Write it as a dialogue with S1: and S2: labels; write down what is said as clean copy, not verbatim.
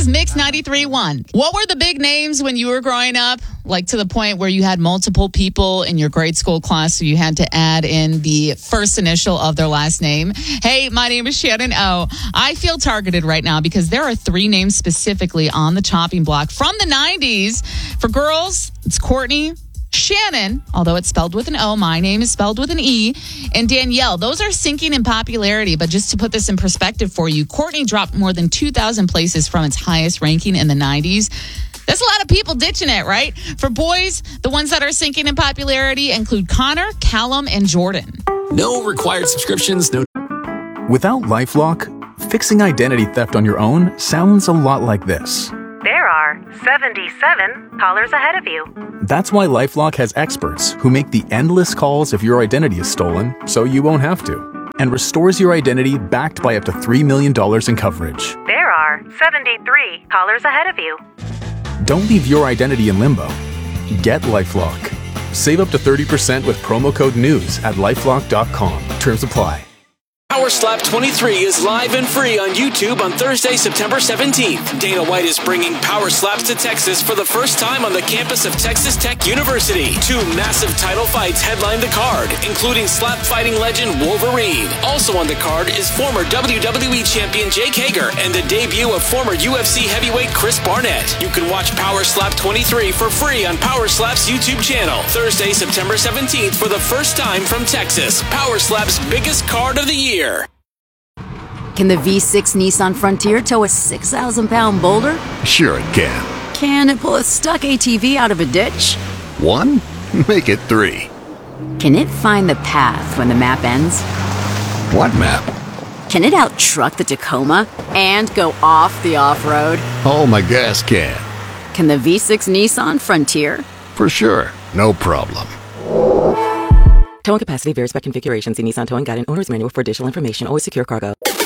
S1: is Mix 93.1. What were the big names when you were growing up? Like to the point where you had multiple people in your grade school class, so you had to add in the first initial of their last name. Hey, my name is Shannon O. I feel targeted right now because there are 3 names specifically on the chopping block from the 90s. For girls, it's Courtney, Shannon, although it's spelled with an O, my name is spelled with an E, and Danielle. Those are sinking in popularity, but just to put this in perspective for you, Courtney dropped more than 2,000 places from its highest ranking in the 90s. There's a lot of people ditching it, right? For boys, the ones that are sinking in popularity include Connor, Callum, and Jordan.
S2: No required subscriptions, no.
S3: Without LifeLock, fixing identity theft on your own sounds a lot like this.
S4: There are 77 callers ahead of you.
S3: That's why LifeLock has experts who make the endless calls if your identity is stolen, so you won't have to, and restores your identity backed by up to $3 million in coverage.
S4: There are 73 callers ahead of you.
S3: Don't leave your identity in limbo. Get LifeLock. Save up to 30% with promo code NEWS at LifeLock.com. Terms apply.
S2: Power Slap 23 is live and free on YouTube on Thursday, September 17th. Dana White is bringing Power Slaps to Texas for the first time on the campus of Texas Tech University. 2 massive title fights headline the card, including slap fighting legend Wolverine. Also on the card is former WWE champion Jake Hager and the debut of former UFC heavyweight Chris Barnett. You can watch Power Slap 23 for free on Power Slap's YouTube channel. Thursday, September 17th for the first time from Texas. Power Slap's biggest card of the year.
S5: Can the V6 Nissan Frontier tow a 6,000-pound boulder?
S6: Sure it can.
S5: Can it pull a stuck ATV out of a ditch?
S6: 1? Make it 3.
S5: Can it find the path when the map ends?
S6: What map?
S5: Can it out-truck the Tacoma and go off the off-road?
S6: Oh, my gas can.
S5: Can the V6 Nissan Frontier?
S6: For sure. No problem.
S7: Towing capacity varies by configuration. See Nissan Towing Guide and Owner's Manual for additional information. Always secure cargo.